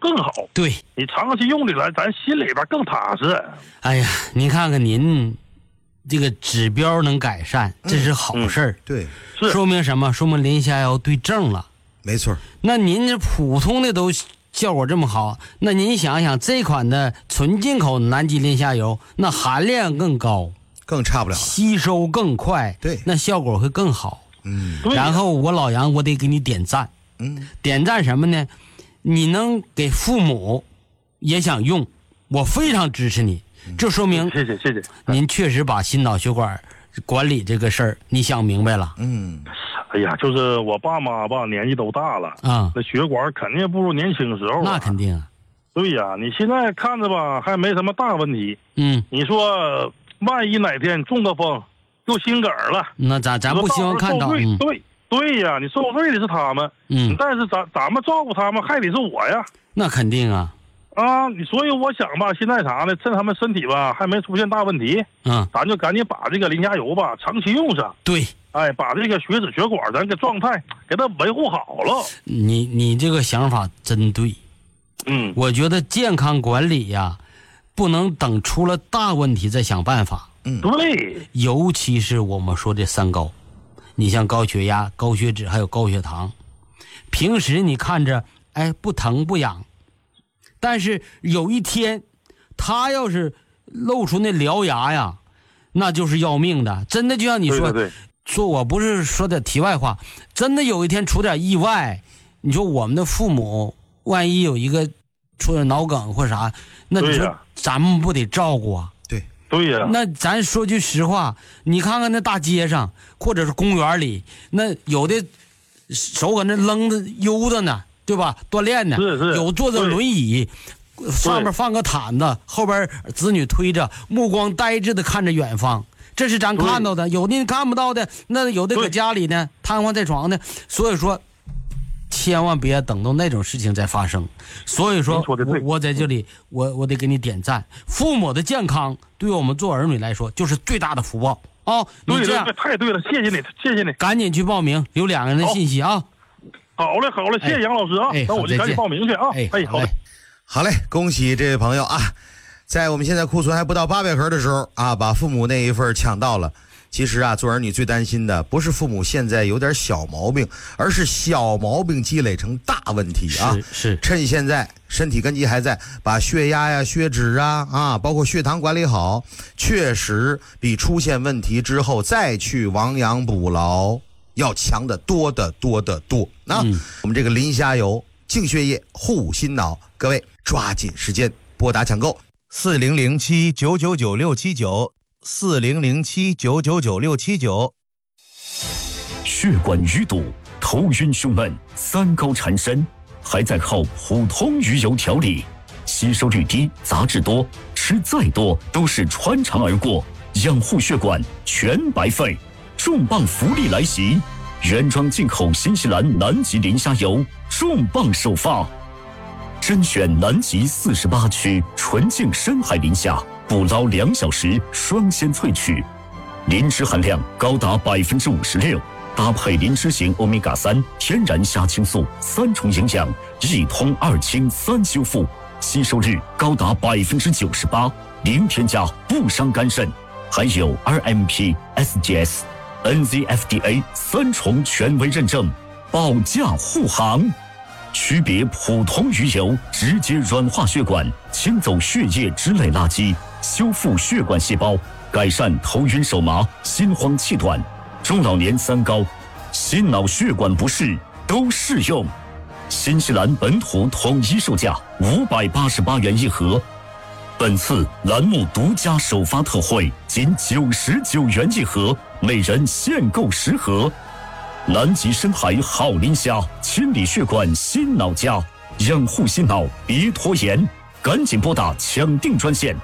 更好。 对， 你长期用起来，咱心里边更踏实。 哎呀，您看看您这个指标能改善，这是好事儿。 对， 是说明什么？说明磷虾油对症了。 没错。 那您这普通的都效果这么好，那您想想这款的纯进口南极磷虾油，那含量更高， 更差不了了， 吸收更快， 对， 那效果会更好。然后我老杨，我得给你点赞。点赞什么呢？你能给父母也想用，我非常支持你。这说明谢谢， 您确实把心脑血管管理这个事儿你想明白了。 哎呀，就是我爸妈吧，年纪都大了啊， 那血管肯定不如年轻时候。 那肯定啊。 对呀，你现在看着吧，还没什么大问题。你说万一哪天中个风，又心梗了， 那咱不希望看到。 对呀，你受罪的是他们。但是咱们照顾他们，还得是我呀。 那肯定啊。 所以我想吧，现在啥呢？趁他们身体吧还没出现大问题，咱就赶紧把这个磷虾油吧长期用上。 对， 把这个血脂血管咱给状态给它维护好了。 你这个想法真对。我觉得健康管理呀，不能等出了大问题再想办法。 对， 尤其是我们说的三高，你像高血压、高血脂还有高血糖，平时你看着不疼不痒。但是有一天他要是露出那獠牙呀，那就是要命的。真的就像你说，说我不是说点题外话，真的有一天出点意外，你说我们的父母万一有一个出点脑梗或啥，那你说咱们不得照顾啊？ 对呀。 那咱说句实话，你看看那大街上或者是公园里，那有的手搁那扔的悠着呢，对吧？锻炼呢，有坐着轮椅，上面放个毯子，后边子女推着，目光呆滞的看着远方。这是咱看到的，有的看不到的，那有的搁家里呢，瘫痪在床呢。所以说，千万别等到那种事情再发生。所以说，我在这里，我得给你点赞。父母的健康，对我们做儿女来说，就是最大的福报啊！你这样太对了，谢谢你， 赶紧去报名，留2个人的信息啊！ 好嘞，谢谢杨老师啊！那我就赶紧报名去啊！ 好嘞，恭喜这位朋友啊，在我们现在库存还不到800盒的时候啊，把父母那一份抢到了。其实啊，做儿女最担心的不是父母现在有点小毛病，而是小毛病积累成大问题啊！ 是趁现在身体根基还在，把血压呀、血脂啊，包括血糖管理好，确实比出现问题之后再去亡羊补牢要强得多得多得多啊！我们这个磷虾油净血液护心脑，各位抓紧时间拨打抢购 4007-999679，4007-999679。血管淤堵、头晕胸闷、三高缠身，还在靠普通鱼油调理，吸收率低，杂质多，吃再多都是穿肠而过，养护血管全白费。重磅福利来袭，原装进口新西兰南极磷虾油重磅首发，甄选南极48区纯净深海磷虾，捕捞2小时双鲜萃取，磷脂含量高达56%，搭配磷脂型欧米伽3天然虾青素3重营养，1通2清3修复，吸收率高达98%，零添加不伤肝肾，还有 RMP、SGS、NZFDA 3重权威认证，保价护航。区别普通鱼油，直接软化血管，清走血液脂类垃圾，修复血管细胞，改善头晕手麻、心慌气短、中老年三高、心脑血管不适都适用。新西兰本土统一售价588元一盒，本次栏目独家首发特惠，仅99元一盒，每人限购10盒。南极深海好磷虾，清理血管心脑家，养护心脑别拖延，赶紧拨打抢订专线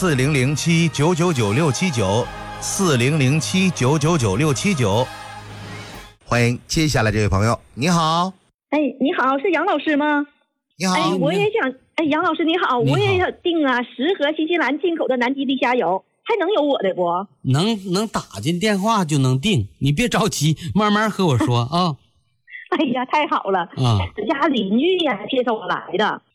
4007-999679，4007-999679。欢迎接下来这位朋友，你好。 你好，是杨老师吗？ 你好。 我也想，杨老师你好，我也要订啊10盒新西兰进口的南极磷虾油，还能有我的不？ 能打进电话就能订，你别着急，慢慢和我说啊。 哎呀，太好了！家邻居呀介绍我来的。